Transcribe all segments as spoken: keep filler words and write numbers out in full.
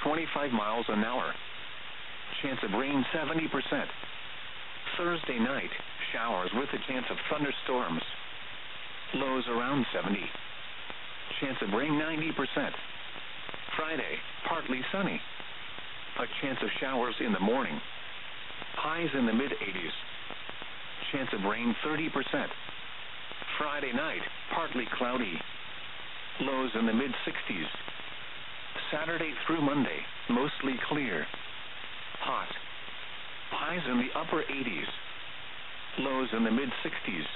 twenty-five miles an hour. Chance of rain seventy percent. Thursday night, showers with a chance of thunderstorms. Lows around seventy. Chance of rain ninety percent. Friday, partly sunny. A chance of showers in the morning. Highs in the mid-eighties. Chance of rain thirty percent. Friday night, partly cloudy. Lows in the mid-sixties. Saturday through Monday, mostly clear. Hot. Highs in the upper eighties. Lows in the mid-sixties.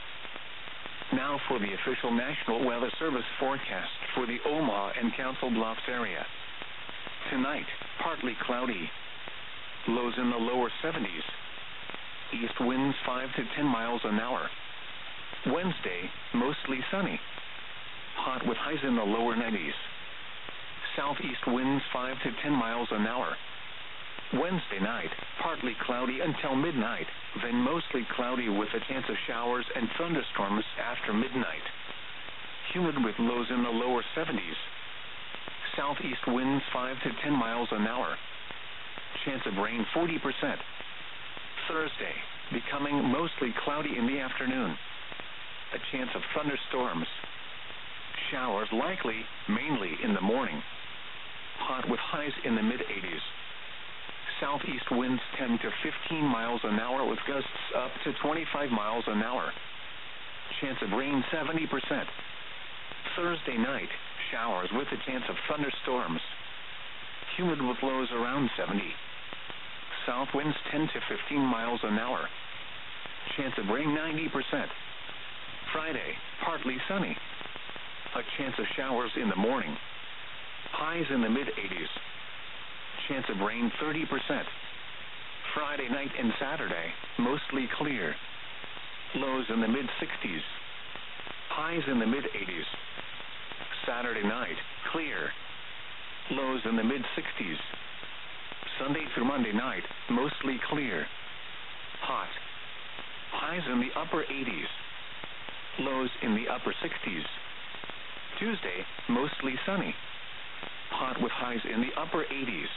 Now for the official National Weather Service forecast for the Omaha and Council Bluffs area. Tonight, partly cloudy. Lows in the lower seventies. East winds five to ten miles an hour. Wednesday, mostly sunny. Hot with highs in the lower nineties. Southeast winds five to ten miles an hour. Wednesday night, partly cloudy until midnight, then mostly cloudy with a chance of showers and thunderstorms after midnight. Humid with lows in the lower seventies. Southeast winds five to ten miles an hour. Chance of rain forty percent. Thursday, becoming mostly cloudy in the afternoon. A chance of thunderstorms. Showers likely, mainly in the morning. Hot with highs in the mid-eighties. Southeast winds ten to fifteen miles an hour with gusts up to twenty-five miles an hour. Chance of rain seventy percent. Thursday night, showers with a chance of thunderstorms. Humid with lows around seventy. South winds ten to fifteen miles an hour. Chance of rain ninety percent. Friday, partly sunny. A chance of showers in the morning. Highs in the mid-eighties. Chance of rain thirty percent. Friday night and Saturday, mostly clear. Lows in the mid-sixties. Highs in the mid-eighties. Saturday night, clear. Lows in the mid-sixties. Sunday through Monday night, mostly clear. Hot. Highs in the upper eighties. Lows in the upper sixties. Tuesday, mostly sunny. Hot with highs in the upper eighties.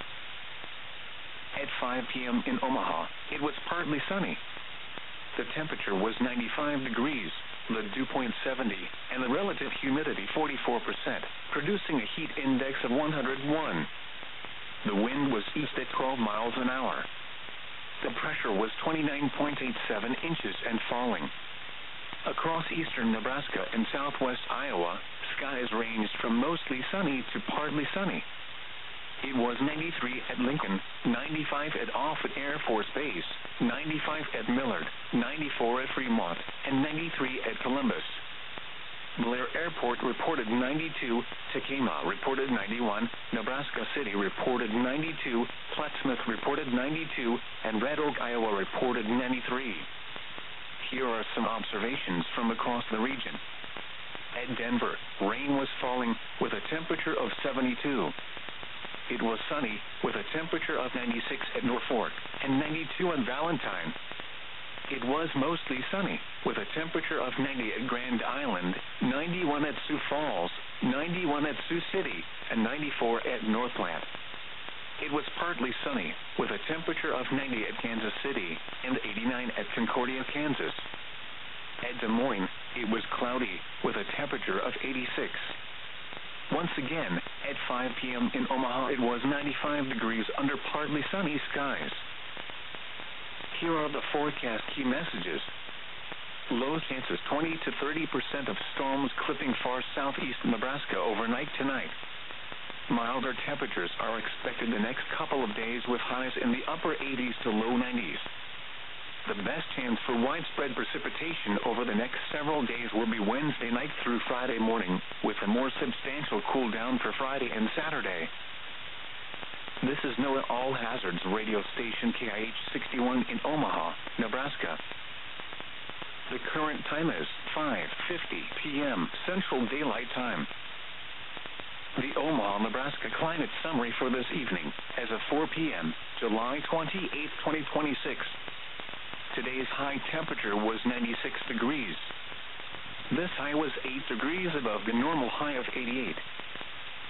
At five p.m. in Omaha, it was partly sunny. The temperature was ninety-five degrees, the dew point seventy, and the relative humidity forty-four percent, producing a heat index of one hundred one. The wind was east at twelve miles an hour. The pressure was twenty-nine point eight seven inches and falling. Across eastern Nebraska and southwest Iowa, skies ranged from mostly sunny to partly sunny. It was ninety-three at Lincoln, ninety-five at Offutt Air Force Base, ninety-five at Millard, ninety-four at Fremont, and ninety-three at Columbus. Blair Airport reported ninety-two, Tacoma reported ninety-one, Nebraska City reported ninety-two, Plattsmouth reported ninety-two, and Red Oak, Iowa reported ninety-three. Here are some observations from across the region. At Denver, rain was falling with a temperature of seventy-two. It was sunny with a temperature of ninety-six at Norfolk and ninety-two at Valentine. It was mostly sunny with a temperature of ninety at Grand Island, ninety-one at Sioux Falls, ninety-one at Sioux City, and ninety-four at Northland. It was partly sunny with a temperature of ninety at Kansas City and eighty-nine at Concordia, Kansas. At Des Moines, it was cloudy with a temperature of eighty-six. Once again, at five p.m. in Omaha, it was ninety-five degrees under partly sunny skies. Here are the forecast key messages. Low chances twenty to thirty percent of storms clipping far southeast Nebraska overnight tonight. Milder temperatures are expected the next couple of days with highs in the upper eighties to low nineties. The best chance for widespread precipitation over the next several days will be Wednesday night through Friday morning, with a more substantial cool down for Friday and Saturday. This is NOAA All Hazards radio station K I H sixty-one in Omaha, Nebraska. The current time is five fifty p.m. Central Daylight Time. The Omaha, Nebraska climate summary for this evening, as of four p.m., July twenty-eighth, twenty twenty-six. Today's high temperature was ninety-six degrees. This high was eight degrees above the normal high of eighty-eight.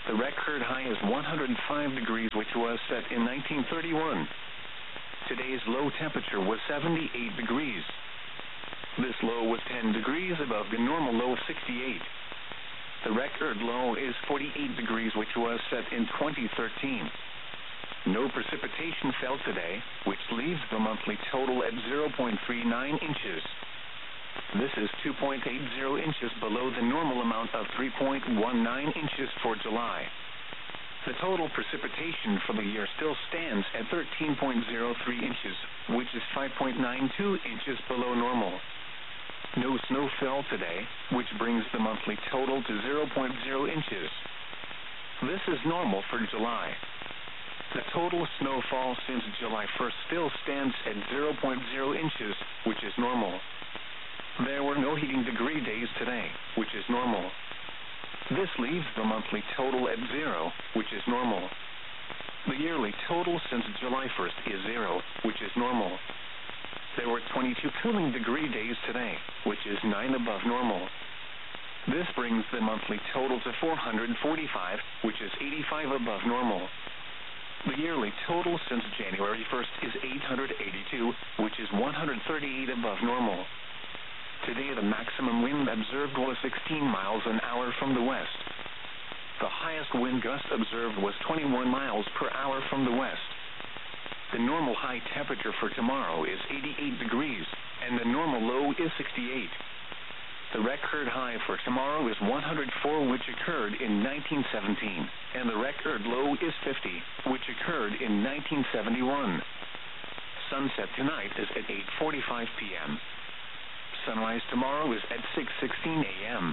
The record high is one hundred five degrees, which was set in nineteen thirty-one. Today's low temperature was seventy-eight degrees. This low was ten degrees above the normal low of sixty-eight. The record low is forty-eight degrees, which was set in twenty thirteen. No precipitation fell today, which leaves the monthly total at zero point three nine inches. This is two point eight zero inches below the normal amount of three point one nine inches for July. The total precipitation for the year still stands at thirteen point zero three inches, which is five point nine two inches below normal. No snow fell today, which brings the monthly total to zero point zero inches. This is normal for July. The total snowfall since July first still stands at zero point zero inches, which is normal. There were no heating degree days today, which is normal. This leaves the monthly total at zero, which is normal. The yearly total since July first is zero, which is normal. There were twenty-two cooling degree days today, which is nine above normal. This brings the monthly total to four hundred forty-five, which is eighty-five above normal. The yearly total since January first is eight hundred eighty-two, which is one hundred thirty-eight above normal. Today the maximum wind observed was sixteen miles an hour from the west. The highest wind gust observed was twenty-one miles per hour from the west. The normal high temperature for tomorrow is eighty-eight degrees, and the normal low is sixty-eight. The record high for tomorrow is one hundred four, which occurred in nineteen seventeen, and the record low is fifty, which occurred in nineteen seventy-one. Sunset tonight is at eight forty-five p.m. Sunrise tomorrow is at six sixteen a.m.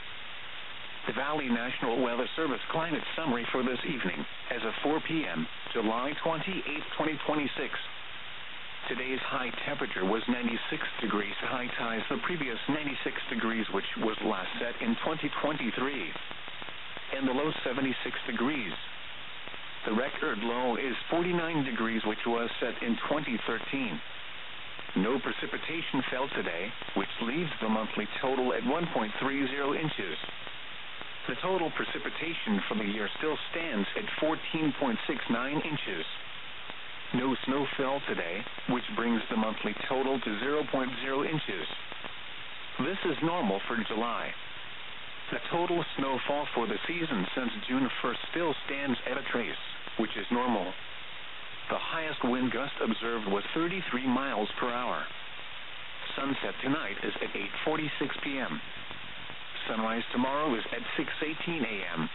The Valley National Weather Service climate summary for this evening, as of four p.m., July twenty-eighth, twenty twenty-six. Today's high temperature was ninety-six degrees. High ties the previous ninety-six degrees, which was last set in twenty twenty-three. And the low seventy-six degrees. The record low is forty-nine degrees, which was set in twenty thirteen. No precipitation fell today, which leaves the monthly total at one point three zero inches. The total precipitation for the year still stands at fourteen point six nine inches. No snow fell today, which brings the monthly total to zero point zero inches. This is normal for July. The total snowfall for the season since June first still stands at a trace, which is normal. The highest wind gust observed was thirty-three miles per hour. Sunset tonight is at eight forty-six p.m. Sunrise tomorrow is at six eighteen a.m.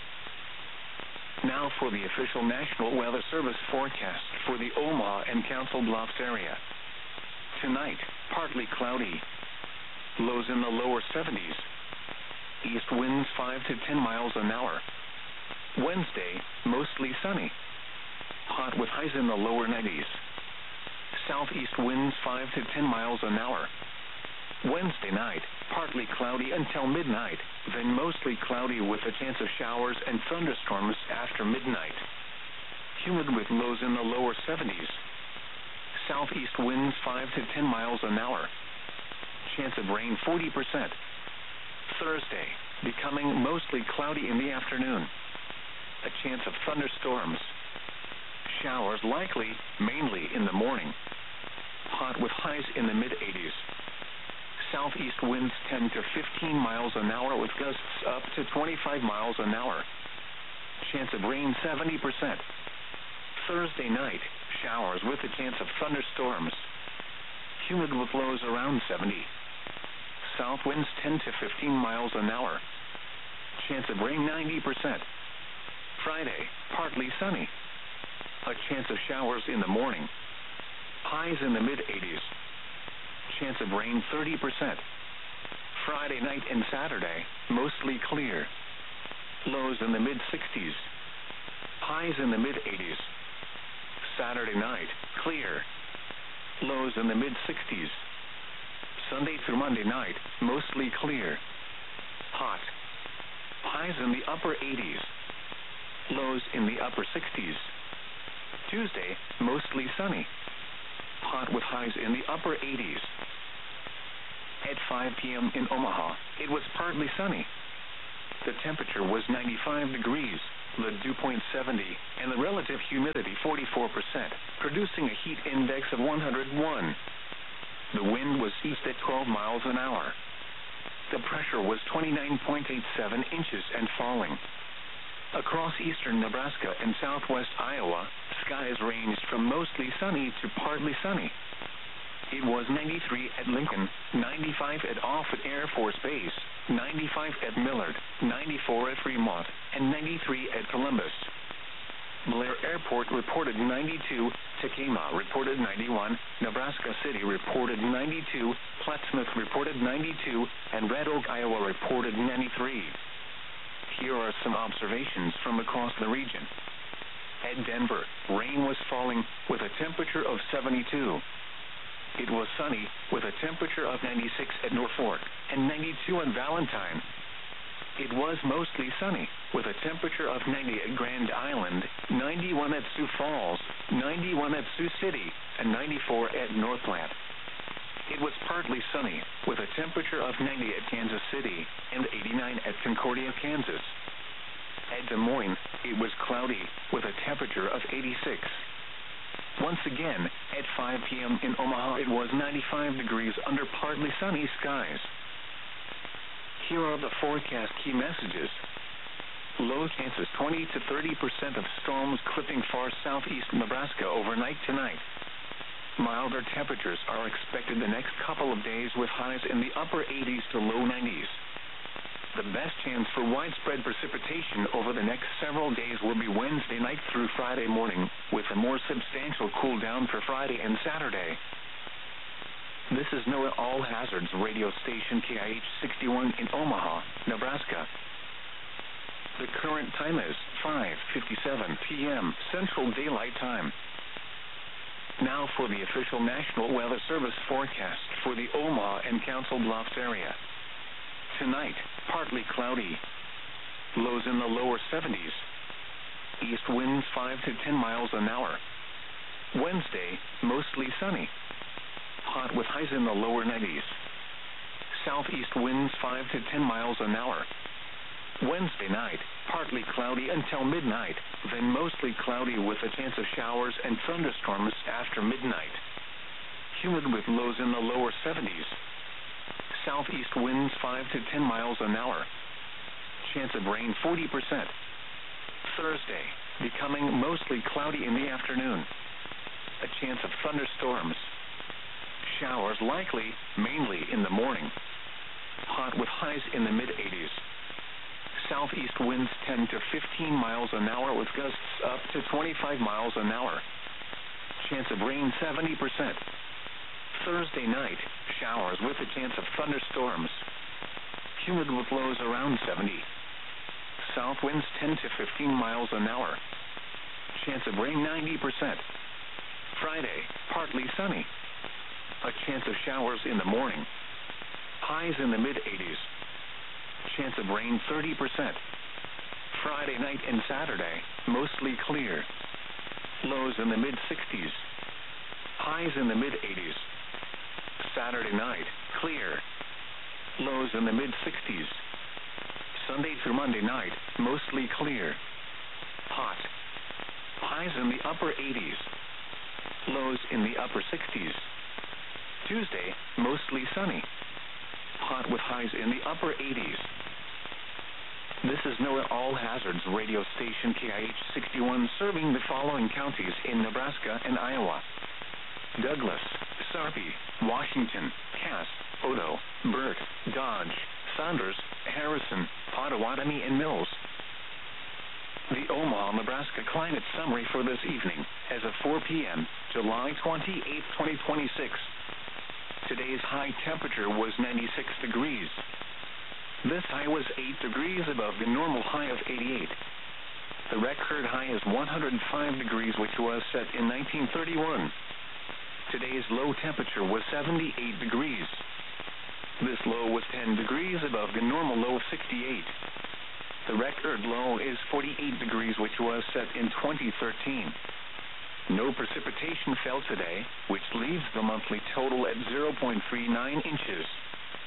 Now for the official National Weather Service forecast for the Omaha and Council Bluffs area. Tonight, partly cloudy. Lows in the lower seventies. East winds five to ten miles an hour. Wednesday, mostly sunny. Hot with highs in the lower nineties. Southeast winds five to ten miles an hour. Wednesday night, partly cloudy until midnight, then mostly cloudy with a chance of showers and thunderstorms after midnight. Humid with lows in the lower seventies. Southeast winds five to ten miles an hour. Chance of rain forty percent. Thursday, becoming mostly cloudy in the afternoon. A chance of thunderstorms. Showers likely, mainly in the morning. Hot with highs in the mid-eighties. Southeast winds ten to fifteen miles an hour with gusts up to twenty-five miles an hour. Chance of rain seventy percent. Thursday night, showers with a chance of thunderstorms. Humid with lows around seventy. South winds ten to fifteen miles an hour. Chance of rain ninety percent. Friday, partly sunny. A chance of showers in the morning. Highs in the mid-eighties. Chance of rain thirty percent. Friday night and Saturday, mostly clear. Lows in the mid-sixties. Highs in the mid-eighties. Saturday night, clear. Lows in the mid-sixties. Sunday through Monday night, mostly clear. Hot. Highs in the upper eighties. Lows in the upper sixties. Tuesday, mostly sunny. Hot with highs in the upper eighties. At five p.m. in Omaha, it was partly sunny. The temperature was ninety-five degrees. the dew point seventy, and the relative humidity forty-four percent, producing a heat index of one hundred one. The wind was east at twelve miles an hour. The pressure was twenty-nine point eight seven inches and falling. Across eastern Nebraska and southwest Iowa, skies ranged from mostly sunny to partly sunny. It was ninety-three at Lincoln, ninety-five at Offutt Air Force Base, ninety-five at Millard, ninety-four at Fremont, and ninety-three at Columbus. Blair Airport reported ninety-two, Tacoma reported ninety-one, Nebraska City reported ninety-two, Plattsmouth reported ninety-two, and Red Oak, Iowa reported ninety-three. Here are some observations from across the region. At Denver, rain was falling with a temperature of seventy-two. It was sunny with a temperature of ninety-six at Norfolk and ninety-two at Valentine. It was mostly sunny with a temperature of ninety at Grand Island, ninety-one at Sioux Falls, ninety-one at Sioux City, and ninety-four at Northland. It was partly sunny with a temperature of ninety at Kansas City and eighty-nine at Concordia, Kansas. At Des Moines, it was cloudy with a temperature of eighty-six. Once again, at five p.m. in Omaha, it was ninety-five degrees under partly sunny skies. Here are the forecast key messages. Low chances twenty to thirty percent of storms clipping far southeast Nebraska overnight tonight. Milder temperatures are expected the next couple of days with highs in the upper eighties to low nineties. The best chance for widespread precipitation over the next several days will be Wednesday night through Friday morning, with a more substantial cool down for Friday and Saturday. This is NOAA All Hazards radio station K I H sixty-one in Omaha, Nebraska. The current time is five fifty-seven p.m. Central Daylight Time. Now for the official National Weather Service forecast for the Omaha and Council Bluffs area. Tonight, partly cloudy. Lows in the lower seventies. East winds five to ten miles an hour. Wednesday, mostly sunny. Hot with highs in the lower nineties. Southeast winds five to ten miles an hour. Wednesday night, partly cloudy until midnight, then mostly cloudy with a chance of showers and thunderstorms after midnight. Humid with lows in the lower seventies. Southeast winds five to ten miles an hour. Chance of rain forty percent. Thursday, becoming mostly cloudy in the afternoon. A chance of thunderstorms. Showers likely, mainly in the morning. Hot with highs in the mid-eighties. Southeast winds ten to fifteen miles an hour with gusts up to twenty-five miles an hour. Chance of rain seventy percent. Thursday night, showers with a chance of thunderstorms. Humid with lows around seventy. South winds ten to fifteen miles an hour. Chance of rain ninety percent. Friday, partly sunny. A chance of showers in the morning. Highs in the mid-eighties. Chance of rain thirty percent. Friday night and Saturday, mostly clear. Lows in the mid-sixties. Highs in the mid-eighties. Saturday night, clear. Lows in the mid-sixties. Sunday through Monday night, mostly clear. Hot. Highs in the upper eighties. Lows in the upper sixties. Tuesday, mostly sunny. Hot with highs in the upper eighties. This is NOAA All Hazards radio station K I H sixty-one serving the following counties in Nebraska and Iowa: Douglas, Sarpy, Washington, Cass, Odo, Burt, Dodge, Saunders, Harrison, Pottawatomie, and Mills. The Omaha, Nebraska climate summary for this evening, as of four p.m., July twenty-eighth, twenty twenty-six. Today's high temperature was ninety-six degrees. This high was eight degrees above the normal high of eighty-eight. The record high is one hundred five degrees, which was set in nineteen thirty-one. Today's low temperature was seventy-eight degrees. This low was ten degrees above the normal low of sixty-eight. The record low is forty-eight degrees, which was set in twenty thirteen. No precipitation fell today, which leaves the monthly total at zero point three nine inches.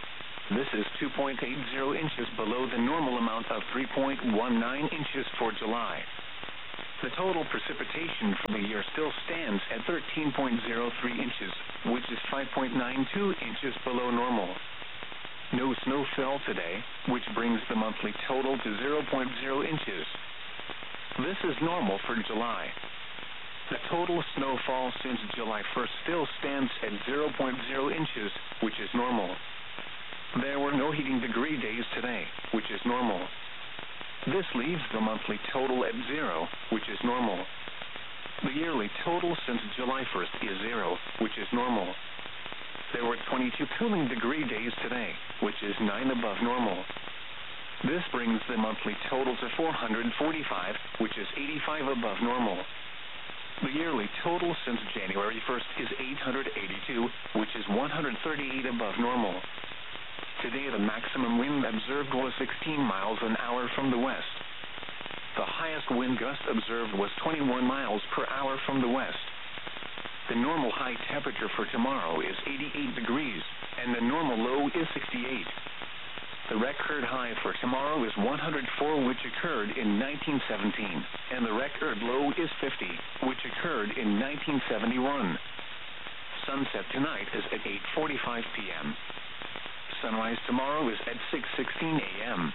This is two point eight zero inches below the normal amount of three point one nine inches for July. The total precipitation for the year still stands at thirteen point zero three inches, which is five point nine two inches below normal. No snow fell today, which brings the monthly total to zero point zero inches. This is normal for July. The total snowfall since July first still stands at zero point zero inches, which is normal. There were no heating degree days today, which is normal. This leaves the monthly total at zero, which is normal. The yearly total since July first is zero, which is normal. There were twenty-two cooling degree days today, which is nine above normal. This brings the monthly total to four hundred forty-five, which is eighty-five above normal. The yearly total since January first is eight hundred eighty-two, which is one hundred thirty-eight above normal. Today the maximum wind observed was sixteen miles an hour from the west. The highest wind gust observed was twenty-one miles per hour from the west. The normal high temperature for tomorrow is eighty-eight degrees, and the normal low is sixty-eight. The record high for tomorrow is one hundred four, which occurred in nineteen seventeen, and the record low is fifty, which occurred in nineteen seventy-one. Sunset tonight is at eight forty-five p.m. Sunrise tomorrow is at six sixteen a.m.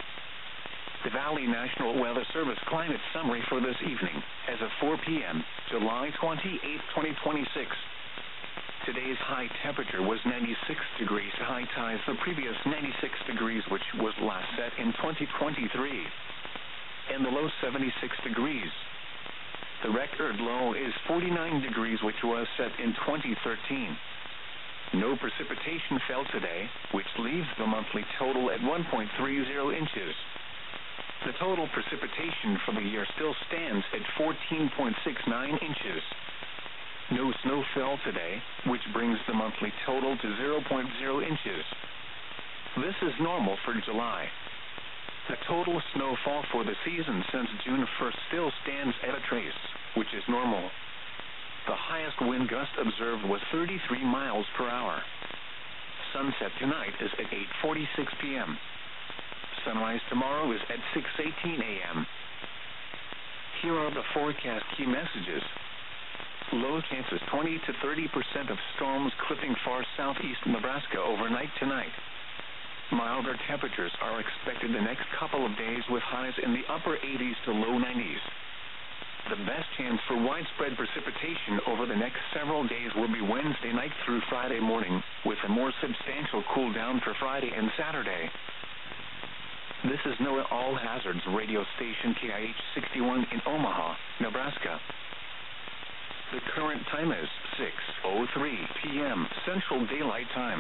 The Valley National Weather Service climate summary for this evening, as of four p.m., July twenty-eighth, twenty twenty-six. Today's high temperature was ninety-six degrees. High tides the previous ninety-six degrees, which was last set in twenty twenty-three. And the low seventy-six degrees. The record low is forty-nine degrees, which was set in twenty thirteen. No precipitation fell today, which leaves the monthly total at one point three zero inches. The total precipitation for the year still stands at fourteen point six nine inches. No snow fell today, which brings the monthly total to zero point zero inches. This is normal for July. The total snowfall for the season since June first still stands at a trace, which is normal. The highest wind gust observed was thirty-three miles per hour. Sunset tonight is at eight forty-six p.m. Sunrise tomorrow is at six eighteen a.m. Here are the forecast key messages. Low chances twenty to thirty percent of storms clipping far southeast Nebraska overnight tonight. Milder temperatures are expected the next couple of days with highs in the upper eighties to low nineties. The best chance for widespread precipitation over the next several days will be Wednesday night through Friday morning, with a more substantial cool down for Friday and Saturday. This is NOAA All Hazards radio station K I H sixty-one in Omaha, Nebraska. The current time is six oh three p.m. Central Daylight Time.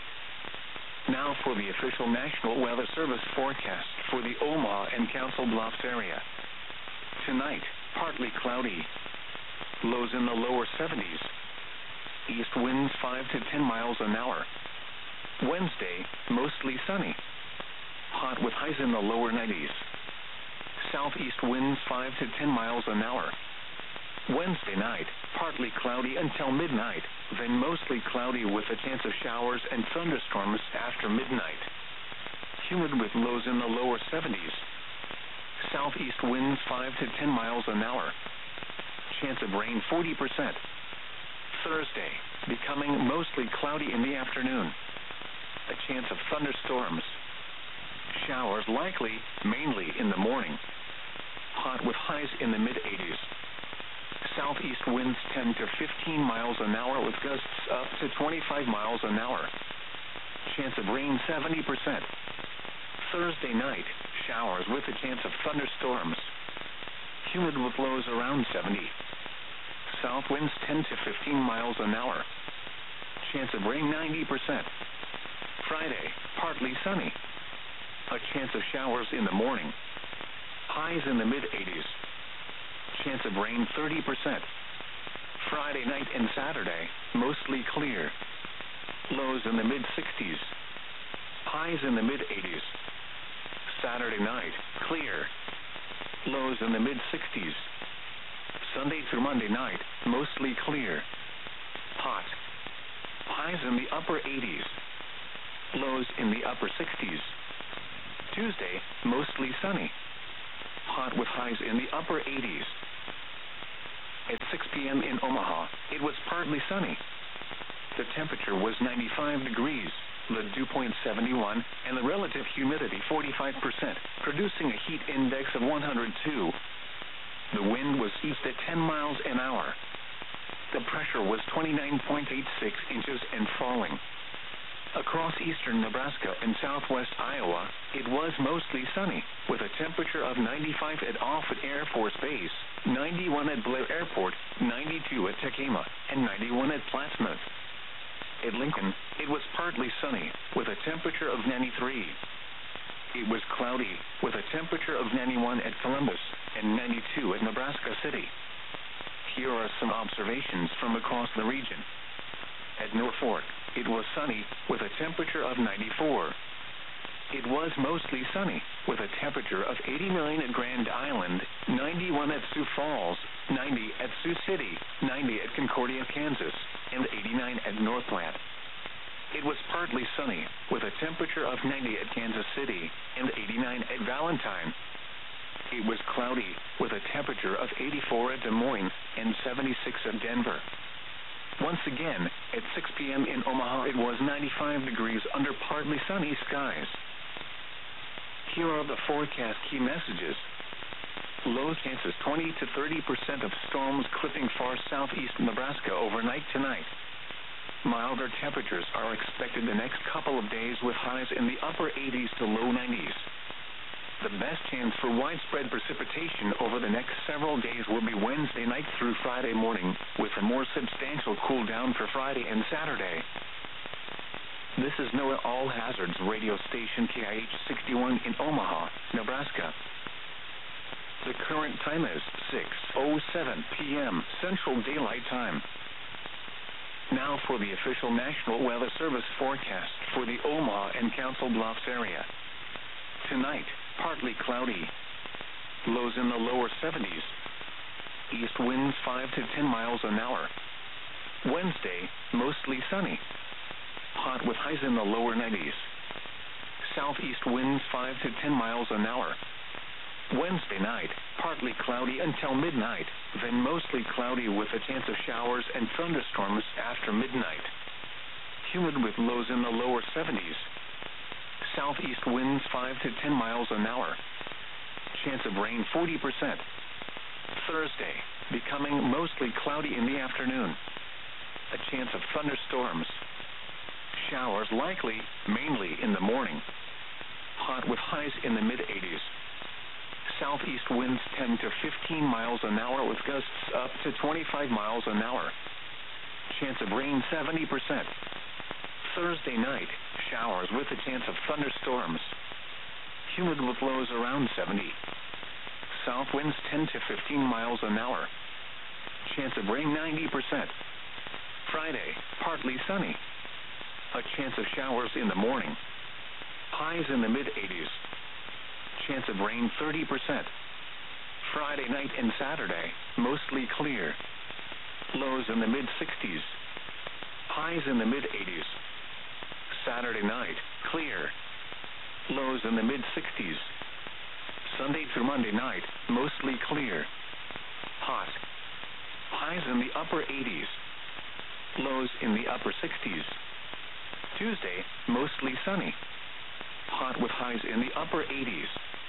Now for the official National Weather Service forecast for the Omaha and Council Bluffs area. Tonight, partly cloudy. Lows in the lower seventies. East winds five to ten miles an hour. Wednesday, mostly sunny. Hot with highs in the lower nineties. Southeast winds five to ten miles an hour. Wednesday night, partly cloudy until midnight, then mostly cloudy with a chance of showers and thunderstorms after midnight. Humid with lows in the lower seventies. Southeast winds five to ten miles an hour. Chance of rain forty percent. Thursday, becoming mostly cloudy in the afternoon. A chance of thunderstorms. Showers likely, mainly in the morning. Hot with highs in the mid-eighties. Southeast winds ten to fifteen miles an hour with gusts up to twenty-five miles an hour. Chance of rain seventy percent. Thursday night, showers with a chance of thunderstorms. Humid with lows around seventy. South winds ten to fifteen miles an hour. Chance of rain ninety percent. Friday, partly sunny. A chance of showers in the morning. Highs in the mid-eighties. Chance of rain thirty percent. Friday night and Saturday, mostly clear. Lows in the mid-sixties. Highs in the mid-eighties. Saturday night, clear. Lows in the mid-sixties. Sunday through Monday night, mostly clear. Hot. Highs in the upper eighties. Lows in the upper sixties. Tuesday, mostly sunny. Hot with highs in the upper eighties. At six p.m. in Omaha, it was partly sunny. The temperature was ninety-five degrees, the dew point seventy-one, and the relative humidity forty-five percent, producing a heat index of one hundred two. The wind was east at ten miles an hour. The pressure was twenty-nine point eight six inches and falling. Across eastern Nebraska and southwest Iowa, it was mostly sunny, with a temperature of ninety-five at Offutt Air Force Base, ninety-one at Blair Airport, ninety-two at Tekema, and ninety-one at Plattsmouth. At Lincoln, it was partly sunny, with a temperature of ninety-three. It was cloudy, with a temperature of ninety-one at Columbus, and ninety-two at Nebraska City. Here are some observations from across the region. At Norfolk, it was sunny, with a temperature of ninety-four. It was mostly sunny, with a temperature of eighty-nine at Grand Island, ninety-one at Sioux Falls, ninety at Sioux City, ninety at Concordia, Kansas, and eighty-nine at Northland. It was partly sunny, with a temperature of ninety at Kansas City, and eighty-nine at Valentine. It was cloudy, with a temperature of eighty-four at Des Moines, and seventy-six at Denver. Once again, at six p.m. in Omaha, it was ninety-five degrees under partly sunny skies. Here are the forecast key messages. Low chances twenty to thirty percent of storms clipping far southeast Nebraska overnight tonight. Milder temperatures are expected the next couple of days with highs in the upper eighties to low nineties. The best chance for widespread precipitation over the next several days will be Wednesday night through Friday morning, with a more substantial cool down for Friday and Saturday. This is NOAA All Hazards radio station K I H sixty-one in Omaha, Nebraska. The current time is six oh seven p.m. Central Daylight Time. Now for the official National Weather Service forecast for the Omaha and Council Bluffs area. Tonight, partly cloudy. Lows in the lower seventies. East winds five to ten miles an hour. Wednesday, mostly sunny. Hot with highs in the lower nineties. Southeast winds five to ten miles an hour. Wednesday night, partly cloudy until midnight, then mostly cloudy with a chance of showers and thunderstorms after midnight. Humid with lows in the lower seventies. Southeast winds five to ten miles an hour. Chance of rain forty percent. Thursday, becoming mostly cloudy in the afternoon. A chance of thunderstorms. Showers likely, mainly in the morning. Hot with highs in the mid-eighties. Southeast winds ten to fifteen miles an hour with gusts up to twenty-five miles an hour. Chance of rain seventy percent. Thursday night, showers with a chance of thunderstorms. Humid with lows around seventy. South winds ten to fifteen miles an hour. Chance of rain ninety percent. Friday, partly sunny. A chance of showers in the morning. Highs in the mid-eighties. Chance of rain thirty percent. Friday night and Saturday, mostly clear. Lows in the mid-sixties. Highs in the mid-eighties. Saturday night, clear. Lows in the mid-sixties. Sunday through Monday night, mostly clear. Hot. Highs in the upper eighties. Lows in the upper sixties. Tuesday, mostly sunny. Hot with highs in the upper eighties.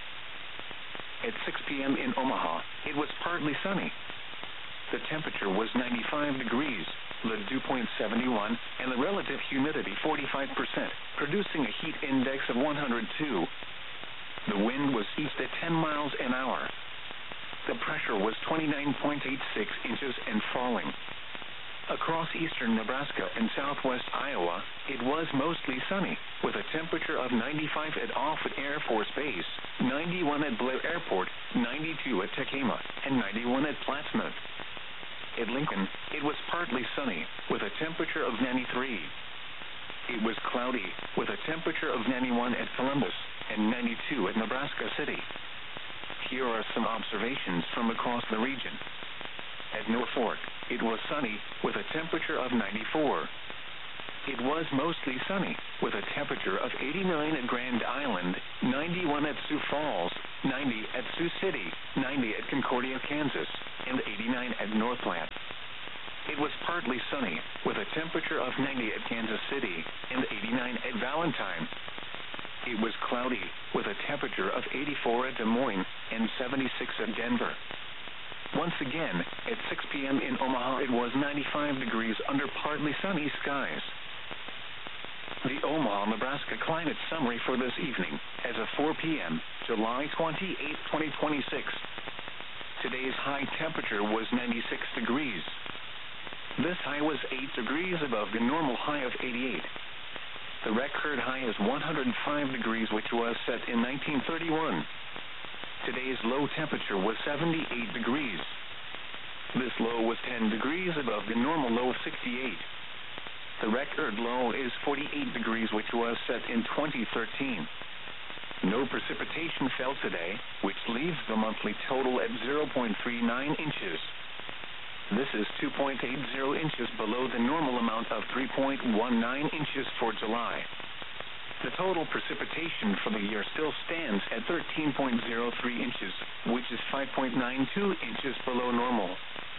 At six p.m. in Omaha, it was partly sunny. The temperature was ninety-five degrees, the dew point seventy-one, and the relative humidity forty-five percent, producing a heat index of one hundred two. The wind was east at ten miles an hour. The pressure was twenty-nine point eight six inches and falling. Across eastern Nebraska and southwest Iowa, it was mostly sunny, with a temperature of ninety-five at Offutt Air Force Base, ninety-one at Blair Airport, ninety-two at Tekema, and ninety-one at Plattsmouth. At Lincoln, it was partly sunny, with a temperature of ninety-three. It was cloudy, with a temperature of ninety-one at Columbus, and ninety-two at Nebraska City. Here are some observations from across the region. At Norfolk, it was sunny, with a temperature of ninety-four. It was mostly sunny, with a temperature of eighty-nine at Grand Island, ninety-one at Sioux Falls, ninety at Sioux City, ninety at Concordia, Kansas, and eighty-nine at Northland. It was partly sunny, with a temperature of ninety at Kansas City and eighty-nine at Valentine. It was cloudy, with a temperature of eighty-four at Des Moines and seventy-six at Denver. Once again, at six p.m. in Omaha, it was ninety-five degrees under partly sunny skies. The Omaha, Nebraska climate summary for this evening, as of four p.m., July twenty-eighth, twenty twenty-six. Today's high temperature was ninety-six degrees. This high was eight degrees above the normal high of eighty-eight. The record high is one hundred five degrees, which was set in nineteen thirty-one. Today's low temperature was seventy-eight degrees. This low was ten degrees above the normal low of sixty-eight. The record low is forty-eight degrees, which was set in twenty thirteen. No precipitation fell today, which leaves the monthly total at zero point three nine inches. This is two point eight zero inches below the normal amount of three point one nine inches for July. The total precipitation for the year still stands at thirteen point zero three inches, which is five point nine two inches below normal.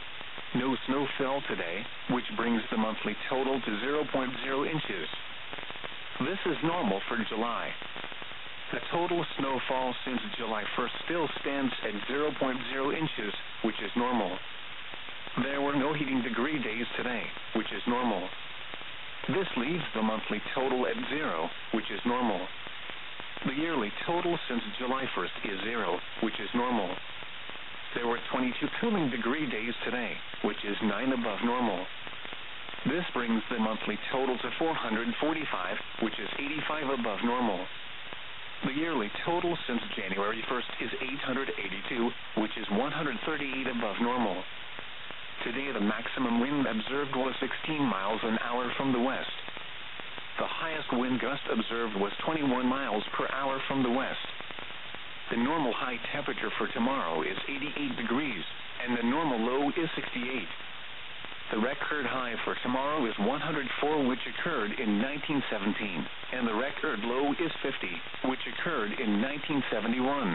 No snow fell today, which brings the monthly total to zero point zero inches. This is normal for July. The total snowfall since July first still stands at zero point zero inches, which is normal. There were no heating degree days today, which is normal. This leaves the monthly total at zero, which is normal. The yearly total since July first is zero, which is normal. There were twenty-two cooling degree days today, which is nine above normal. This brings the monthly total to four hundred forty-five, which is eighty-five above normal. The yearly total since January first is eight hundred eighty-two, which is one hundred thirty-eight above normal. Today the maximum wind observed was sixteen miles an hour from the west. The highest wind gust observed was twenty-one miles per hour from the west. The normal high temperature for tomorrow is eighty-eight degrees, and the normal low is sixty-eight. The record high for tomorrow is one hundred four, which occurred in nineteen seventeen, and the record low is fifty, which occurred in nineteen seventy-one.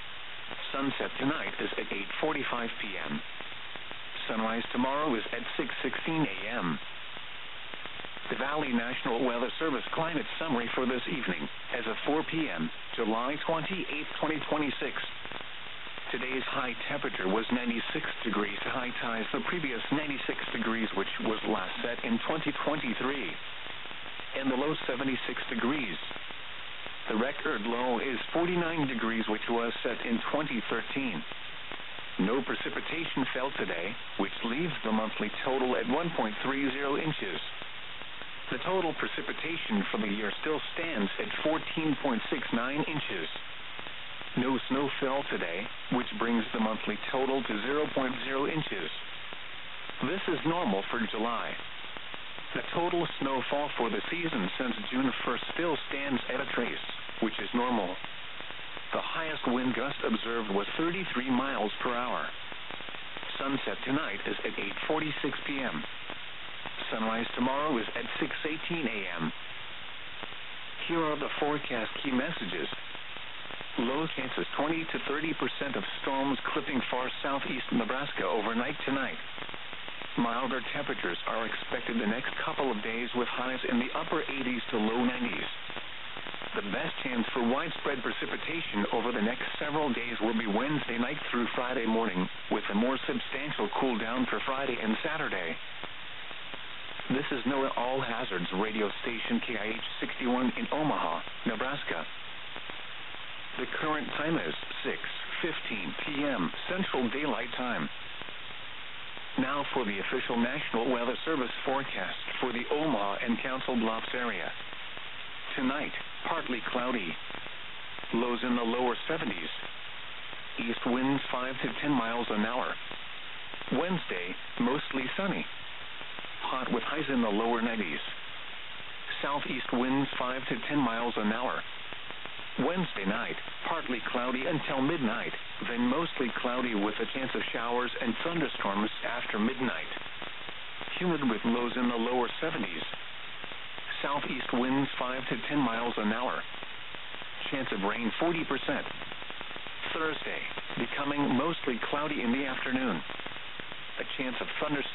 Sunset tonight is at eight forty-five p.m. Sunrise tomorrow is at six sixteen a.m. The Valley National Weather Service climate summary for this evening, as of four p.m., July twenty-eighth, twenty twenty-six. Today's high temperature was ninety-six degrees. High ties the previous ninety-six degrees, which was last set in twenty twenty-three. And the low seventy-six degrees. The record low is forty-nine degrees, which was set in twenty thirteen. No precipitation fell today, which leaves the monthly total at one point three zero inches. The total precipitation for the year still stands at fourteen point six nine inches. No snow fell today, which brings the monthly total to zero point zero inches. This is normal for July. The total snowfall for the season since June first still stands at a trace, which is normal. The highest wind gust observed was thirty-three miles per hour. Sunset tonight is at eight forty-six p.m. Sunrise tomorrow is at six eighteen a.m. Here are the forecast key messages. Low chances twenty to thirty percent of storms clipping far southeast Nebraska overnight tonight. Milder temperatures are expected the next couple of days with highs in the upper eighties to low nineties. The best chance for widespread precipitation over the next several days will be Wednesday night through Friday morning, with a more substantial cool down for Friday and Saturday. This is NOAA All Hazards radio station K I H sixty-one in Omaha, Nebraska. The current time is six fifteen p.m. Central Daylight Time. Now for the official National Weather Service forecast for the Omaha and Council Bluffs area. Tonight, partly cloudy. Lows in the lower seventies. East winds five to ten miles an hour. Wednesday, mostly sunny. Hot with highs in the lower nineties. Southeast winds five to ten miles an hour. Wednesday night, partly cloudy until midnight, then mostly cloudy with a chance of showers and thunderstorms after midnight. Humid with lows in the lower seventies. southeast winds five to ten miles an hour. Chance of rain forty percent. Thursday, becoming mostly cloudy in the afternoon. A chance of thunderstorms